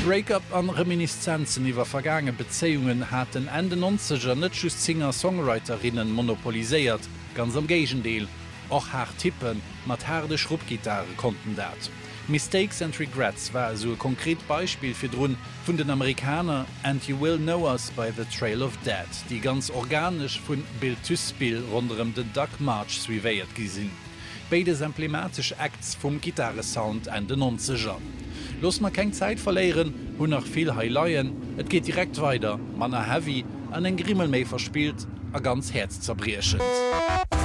Break-up an Reminiszenzen iwwer vergange Bezeungen hat den Ende 90er net just Singer-Songwriterinnen monopoliséiert, ganz am Gegendeel. Och haar Tippen mat herde Schruppgitarre konnten dat. Mistakes and Regrets war so ein konkret Beispiel für drun vun den Amerikaner And You Will Know Us by the Trail of Dead, die ganz organisch vun Bill Tusspiel rundem den Doug March surveyed gesinn. Beides emblematisch Acts vom Gitarresound an den 90er. Los ma kein Zeit verleieren, hun nach viel Highlighten, et geht direkt weiter, man a heavy, an en Grimmel méi verspielt, a ganz herzzerbrierschend.